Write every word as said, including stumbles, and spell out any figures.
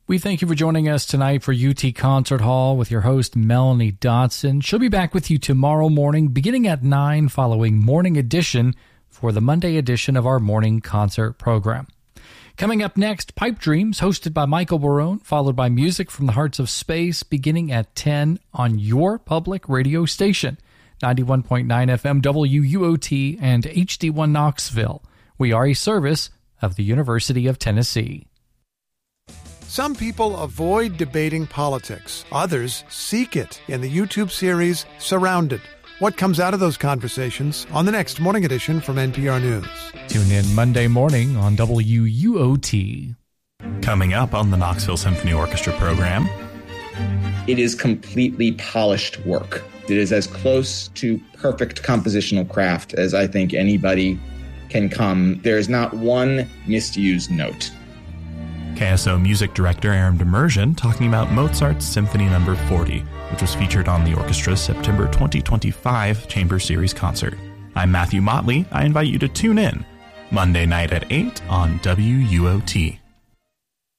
We thank you for joining us tonight for U T Concert Hall with your host, Melanie Dotson. She'll be back with you tomorrow morning, beginning at nine, following Morning Edition for the Monday edition of our morning concert program. Coming up next, Pipe Dreams, hosted by Michael Barone, followed by Music from the Hearts of Space, beginning at ten on your public radio station, ninety-one point nine F M W U O T and H D one Knoxville. We are a service of the University of Tennessee. Some people avoid debating politics. Others seek it in the YouTube series Surrounded. What comes out of those conversations on the next Morning Edition from N P R News. Tune in Monday morning on W U O T. Coming up on the Knoxville Symphony Orchestra program. It is completely polished work. It is as close to perfect compositional craft as I think anybody can come. There is not one misused note. K S O music director Aaron Demersion talking about Mozart's Symphony Number forty, which was featured on the orchestra's September twenty twenty-five Chamber Series concert. I'm Matthew Motley. I invite you to tune in Monday night at eight on W U O T.